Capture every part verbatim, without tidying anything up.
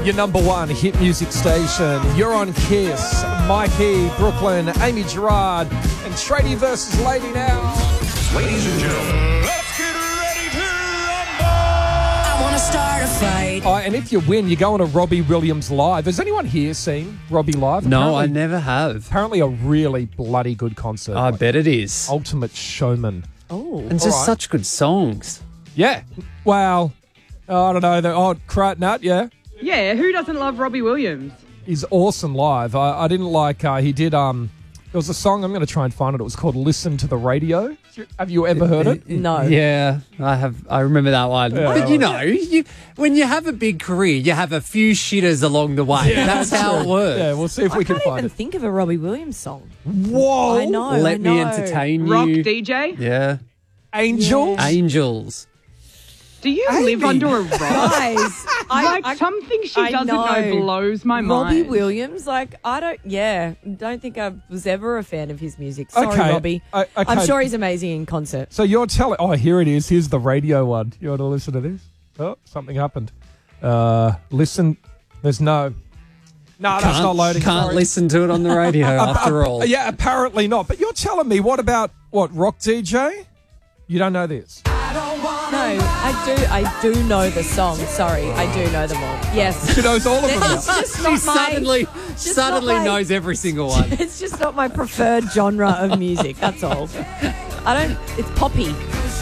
Your number one hit music station. You're on Kiss. Mikey, Brooklyn, Amy Gerard, and Tradie versus Lady now. Ladies and gentlemen, let's get ready to rumble! I want to start a fight. Oh, and if you win, you're going to Robbie Williams live. Has anyone here seen Robbie live? No, apparently, I never have. Apparently a really bloody good concert. I bet it is. Ultimate showman. Oh. And just right. such good songs. Yeah. Well, I don't know. The, oh, Crat Nut, yeah. Yeah, who doesn't love Robbie Williams? He's awesome live. I, I didn't like, uh, he did, um, there was a song, I'm going to try and find it. It was called Listen to the Radio. Have you ever heard it? No. Yeah, I have. I remember that one. Yeah. But you know, you, when you have a big career, you have a few shitters along the way. Yeah, that's that's how true. it works. Yeah, we'll see if I we can can't find even it. think of a Robbie Williams song. Whoa. I know. Let I me know. entertain Rock you. D J? Yeah. Angels? Yeah. Angels. Do you Amy. live under a rock? Guys, I, like, I, something she I doesn't know. know. blows my Robbie mind. Williams, like, I don't, yeah, don't think I was ever a fan of his music. Sorry, Okay, Robbie. uh, okay. I'm sure he's amazing in concert. So you're telling... Oh, here it is. Here's the radio one. You want to listen to this? Oh, something happened. Uh, listen. There's no... No, that's Can't, not loading. can't Sorry. listen to it on the radio after all. Yeah, apparently not. But you're telling me, what about, what, Rock D J? You don't know this? No, I do, I do know the song. Sorry, I do know them all. Yes. She knows all of them now. It's just She not my- suddenly, just suddenly not my- knows every single one. It's just not my preferred genre of music. That's all. I don't. It's poppy.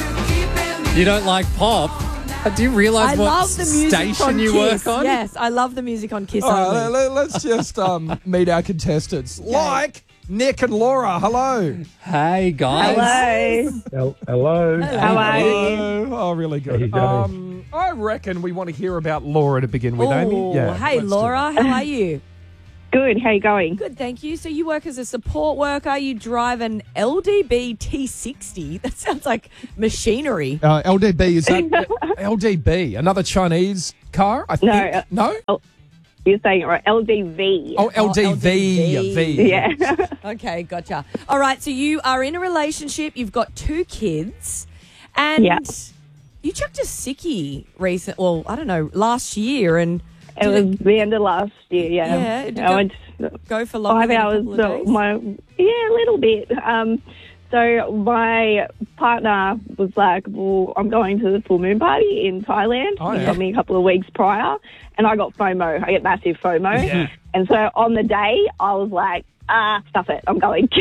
You don't like pop? Uh, Do you realise I what love the music station on you Kiss. work on? Yes, I love the music on Kiss. All right, only. let, us just um, meet our contestants. Like Nick and Laura. Hello. Hey, guys. Hel- Hello. How are Hello. Oh, really How you good. doing? Um, I reckon we want to hear about Laura to begin with, Amy. Oh, Yeah. hey, let's do Laura, how are you? Good. How you going? Good, thank you. So you work as a support worker. You drive an L D B T sixty. That sounds like machinery. that. Uh, L D B, is that L D B? Another Chinese car? I think. uh, No? You're saying it right. L D V. Oh, L D V. L D V. V. Yeah. Okay, gotcha. All right, so you are in a relationship. You've got two kids, and Yeah. you chucked a sickie recent. Well, I don't know, last year, and It was the end of last year, yeah. Yeah, did I go- went go for longer five than a hours. couple of So days? my yeah, a little bit. Um, so my partner was like, "Well, I'm going to the full moon party in Thailand." Oh, he yeah. told me a couple of weeks prior, and I got FOMO. I get massive FOMO, Yeah. and so on the day, I was like, "Ah, stuff it, I'm going."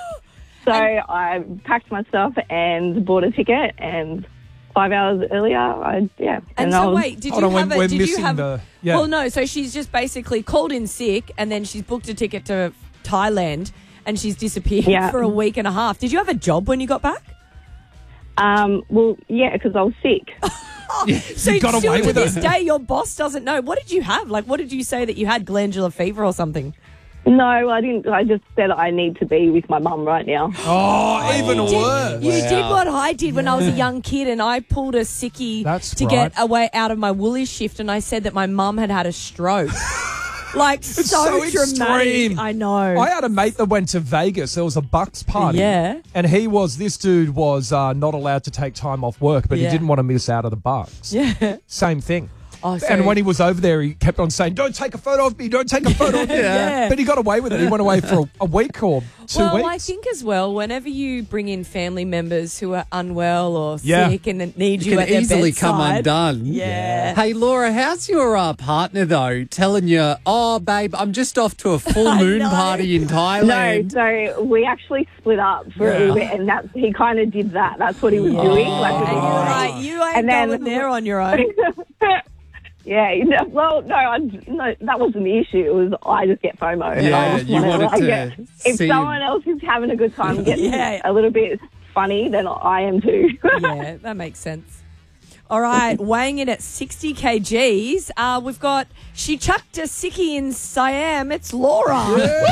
So I packed my stuff and bought a ticket, and five hours earlier, I yeah. And, I so was, wait, did Hold you on, we're- have a? we're Did you missing have? the- yeah. Well, no. So she's just basically called in sick, and then she's booked a ticket to Thailand, and she's disappeared Yeah. for a week and a half. Did you have a job when you got back? Um, well, yeah, because I was sick. So You got still away to with this it. day, your boss doesn't know. What did you have? Like, what did you say that you had glandular fever or something? No, I didn't. I just said I need to be with my mum right now. Oh, even you worse. Did, you Wow. did what I did when I was a young kid, and I pulled a sickie That's to right. get away out of my woolly shift, and I said that my mum had had a stroke. Like, so, so dramatic. extreme. I know. I had a mate that went to Vegas. There was a Bucks party. Yeah. And he was, this dude was uh, not allowed to take time off work, but Yeah. he didn't want to miss out of the Bucks. Yeah. Same thing. Oh, so- And when he was over there, he kept on saying, "Don't take a photo of me, don't take a photo of me." Yeah. But he got away with it. He went away for a, a week or two well, weeks. I think as well, whenever you bring in family members who are unwell or Yeah. sick and need you, You at can their easily come bedside. undone. Yeah. Hey, Laura, how's your uh, partner, though, telling you, oh, babe, I'm just off to a full I moon know. party in No, Thailand? so we actually split up for a little bit, and that he kind of did that. That's what he was doing. Like, And with you're his like, friends. you ain't And then- going there on your own. Yeah, you know, well, no, I, no, that wasn't the issue. It was I just get FOMO. and Yeah, I just you wanna, wanted like, to get- if see someone him. else is having a good time getting Yeah. a little bit funny, then I am too. Yeah, that makes sense. All right, weighing in at sixty kilograms, uh, we've got, she chucked a sickie in Siam. It's Laura.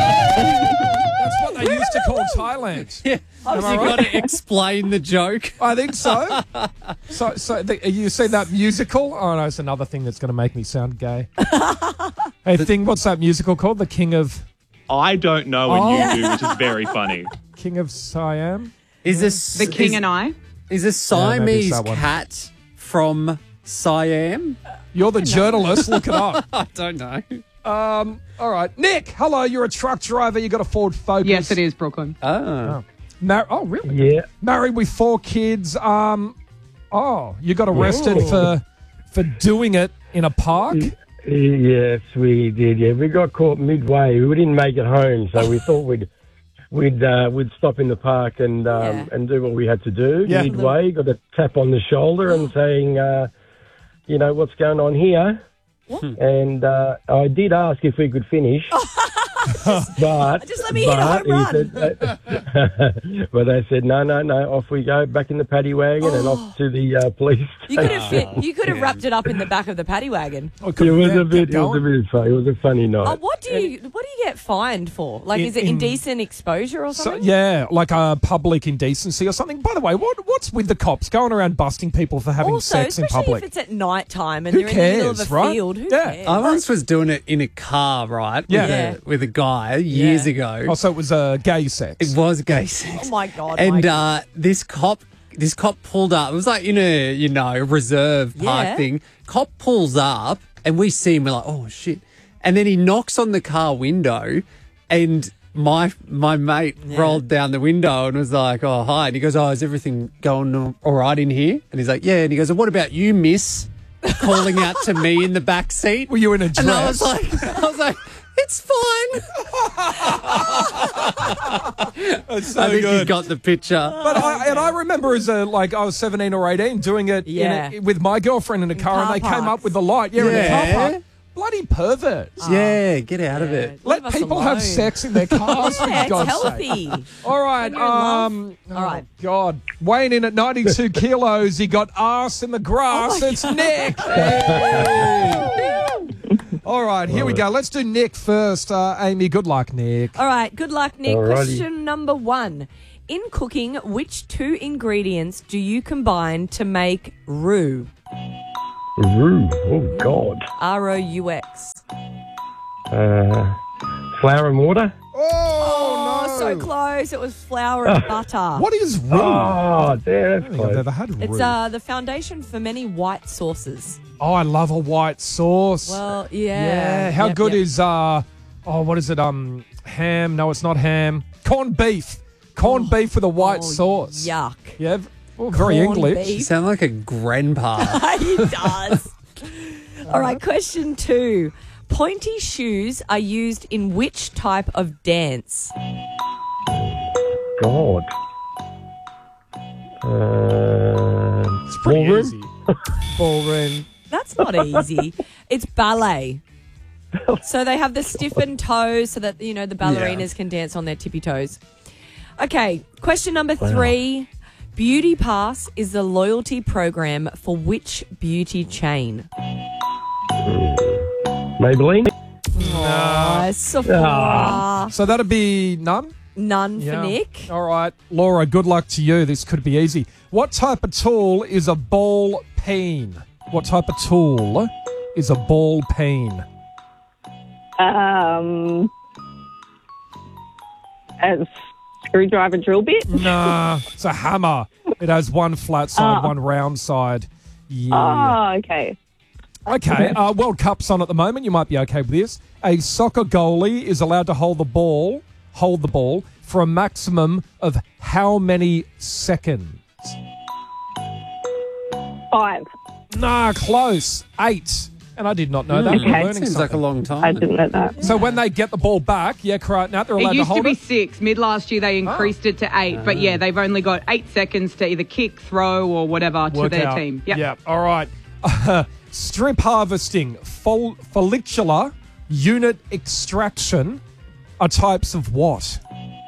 That's what they used to call Thailand. Yeah. Am I you right? got to explain the joke. I think so. so, so the, you see that musical? Oh no, it's another thing that's going to make me sound gay. Hey, thing. What's that musical called? The King of I don't know, and Oh. you do, which is very funny. King of Siam. Is this The King is, and I. Is a Yeah, maybe it's Siamese that one. cat from Siam? You're the journalist. Look it up. I don't know. Um, all right. Nick, hello. You're a truck driver. You got a Ford Focus. Yes, it is, Brooklyn. Oh. Mar- oh, really? Yeah. Married with four kids. Um, oh, you got arrested Whoa. for for doing it in a park? Yes, we did. Yeah, we got caught midway. We didn't make it home, so we thought we'd we'd uh, we'd stop in the park and um, Yeah. and do what we had to do. Yeah. Midway, got a tap on the shoulder and saying, uh, you know, what's going on here? And uh, I did ask if we could finish, but Just let me hit a but home run. he said, but they said no, no, no. Off we go, back in the paddy wagon and off to the uh, police You could station. have fit, you could have wrapped it up in the back of the paddy wagon. Oh, It could- was yeah, a bit. kept It was a going. bit fun. It was a funny night. Oh, what do you what do you get fined for? Like, In- is it in- indecent exposure or So, something? yeah, like a public indecency or something. By the way, what what's with the cops going around busting people for having Also, sex in especially public? if it's at night time and Who they're in the middle of cares, a right? field. Who Yeah. cares? I once was doing it in a car, right? Yeah. With, Yeah. A, with a guy years Yeah. ago. Oh, so it was uh, gay sex. It was gay sex. Oh my God, And Mike. uh, this cop, this cop pulled up. It was like in a you know reserve park Yeah. thing. Cop pulls up, and we see him. We're like, oh shit! And then he knocks on the car window, and my my mate rolled down the window and was like, oh hi. And he goes, oh, is everything going all right in here? And he's like, yeah. And he goes, what about you, miss? Calling out to me in the back seat. Were you in a dress? And I was like, I was like, it's fine. That's so I think you good. got the picture. But I, and I remember as a like I was seventeen or eighteen doing it in Yeah. a, with my girlfriend in a car, car and they came parks. up with the light. Yeah, in a car Yeah. park. Bloody perverts. Yeah, get out of Yeah. it. Let Leave us people alone. have sex in their cars. for Yeah, it's God's healthy. sake. All right. When you're in love. Um, All right. Oh, God. Weighing in at ninety-two kilos. He got arse in the grass. Oh, it's Nick. Hey. All right. Here we go. Let's do Nick first. Uh, Amy, good luck, Nick. All right, good luck, Nick. Alrighty. Question number one. In cooking, which two ingredients do you combine to make roux? Roux. Oh God. R O U X. Uh, flour and water. Oh, Oh, no. so close. It was flour and butter. What is roux? Oh, damn, I that's don't think I've close. ever had roux. It's uh, the foundation for many white sauces. Oh, I love a white sauce. Well, yeah. yeah. How Yep, good yep. is uh oh what is it? Um ham. No, it's not ham. Corned beef. Corned beef with a white Oh, sauce. Yuck. Yeah. Well, very Corned English. You beef. sound like a grandpa. He does. All right, question two. Pointy shoes are used in which type of dance? God. Uh, It's pretty ballroom? easy. Ballroom. That's not easy. It's ballet. So they have the stiffened toes so that, you know, the ballerinas can dance on their tippy toes. Okay, question number three. Beauty Pass is the loyalty program for which beauty chain? Maybelline? Uh, Sephora. So that'd be none? None for Yeah. Nick. All right. Laura, good luck to you. This could be easy. What type of tool is a ball peen? What type of tool is a ball peen? Um, a screwdriver drill bit. Nah, it's a hammer. It has one flat side, Oh. one round side. Yeah. Oh, okay. Okay, uh, World Cup's on at the moment. You might be okay with this. A soccer goalie is allowed to hold the ball, hold the ball for a maximum of how many seconds? Five. Nah, close. Eight. And I did not know that. Okay. We're learning Seems something. like a long time. I didn't know that. So when they get the ball back, yeah, correct. Now they're allowed It to used to hold be it. six. Mid last year, they increased it to eight. But yeah, they've only got eight seconds to either kick, throw, or whatever to Work their out. team. Yep. Yeah. All right. Strip harvesting, fol- follicular unit extraction are types of what?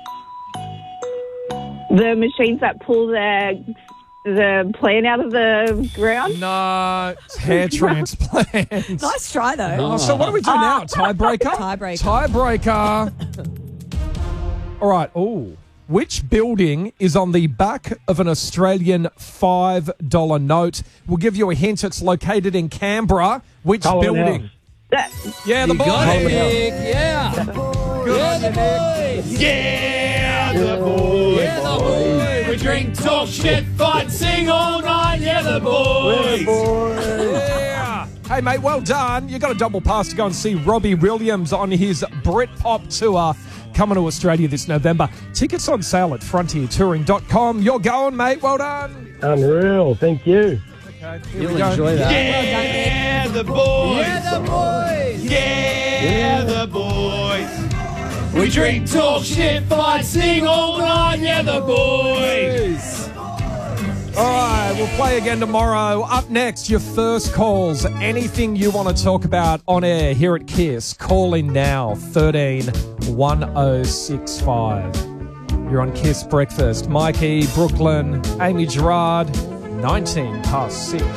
The machines that pull the the plant out of the ground. No, it's hair transplant. Nice try, though. Oh, so what do we do now? Tiebreaker? Tiebreaker. Tiebreaker. All right. Oh, which building is on the back of an Australian five dollar note? We'll give you a hint. It's located in Canberra. Which Parliament building? House. That, Yeah, the You boy. got it, Parliament Nick. Yeah. Good on you, Nick. Yeah, the boys. Yeah, the boy. We drink, talk shit, fight, sing all night. Yeah, the boys. Yeah. Hey, mate, well done. You got a double pass to go and see Robbie Williams on his Britpop tour coming to Australia this November. Tickets on sale at frontier touring dot com. You're going, mate. Well done. Unreal. Thank you. Okay, here You'll we go. enjoy that. Yeah, the boys. Yeah, the boys. Yeah, the boys. We drink, talk, shit, fight, sing all night. Yeah, the boys. All right, we'll play again tomorrow. Up next, your first calls. Anything you want to talk about on air here at KISS, call in now, thirteen one oh six five. You're on KISS Breakfast. Mikey, Brooklyn, Amy Gerard, nineteen past six.